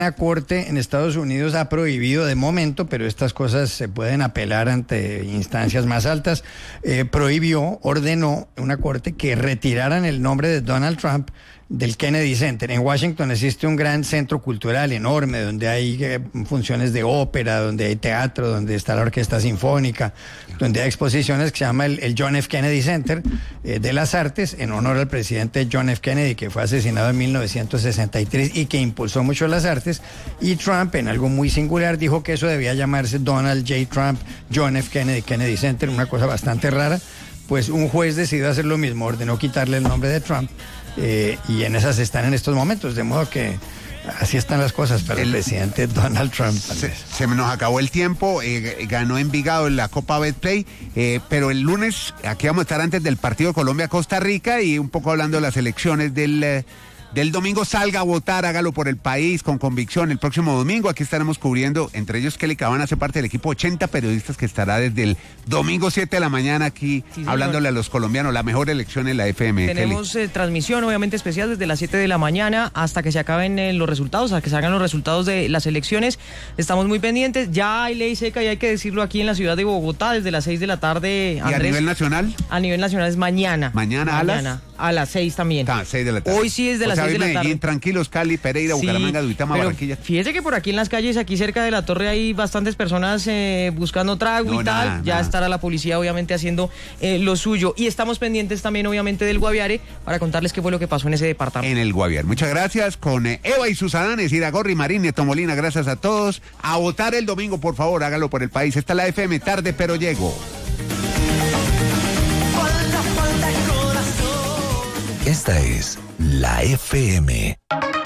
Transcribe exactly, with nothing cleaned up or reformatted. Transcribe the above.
La Corte en Estados Unidos ha prohibido de momento, pero estas cosas se pueden apelar ante instancias más altas, eh, prohibió, ordenó una corte que retiraran el nombre de Donald Trump del Kennedy Center. En Washington existe un gran centro cultural enorme donde hay eh, funciones de ópera, donde hay teatro, donde está la orquesta sinfónica, donde hay exposiciones que se llama el, el John F. Kennedy Center eh, de las Artes, en honor al presidente John F. Kennedy, que fue asesinado en mil novecientos sesenta y tres y que impulsó mucho las artes. Y Trump, en algo muy singular, dijo que eso debía llamarse Donald J. Trump John F. Kennedy Kennedy Center, una cosa bastante rara. Pues un juez decidió hacer lo mismo, ordenó quitarle el nombre de Trump. Eh, y en esas están en estos momentos, de modo que así están las cosas para el, el presidente Donald Trump. Se, se nos acabó el tiempo, eh, ganó Envigado en la Copa Betplay, eh, pero el lunes aquí vamos a estar antes del partido Colombia-Costa Rica y un poco hablando de las elecciones del... Eh, Del domingo. Salga a votar, hágalo por el país con convicción. El próximo domingo aquí estaremos cubriendo, entre ellos Kelly Cabana hace parte del equipo ochenta periodistas que estará desde el domingo siete de la mañana aquí sí, hablándole a los colombianos, la mejor elección en la F M. Tenemos eh, transmisión obviamente especial desde las siete de la mañana hasta que se acaben eh, los resultados, hasta que se hagan los resultados de las elecciones. Estamos muy pendientes, ya hay ley seca y hay que decirlo aquí en la ciudad de Bogotá desde las seis de la tarde. Andrés, ¿y a nivel nacional? A nivel nacional es mañana. ¿Mañana, mañana a las? A las seis también. Ah, seis de la tarde. Hoy sí es de las seis de la tarde. Tranquilos, Cali, Pereira, sí, Bucaramanga, Duitama, Barranquilla. Fíjese que por aquí en las calles, aquí cerca de la torre, hay bastantes personas eh, buscando trago no, y tal. Nada, ya nada. Estará la policía obviamente haciendo eh, lo suyo. Y estamos pendientes también obviamente del Guaviare para contarles qué fue lo que pasó en ese departamento. En el Guaviare. Muchas gracias con eh, Eva y sus Adanes, Iragorri, Marín, Neto Molina. Gracias a todos. A votar el domingo, por favor, hágalo por el país. Esta es la F M, tarde pero llego. Esta es la F M.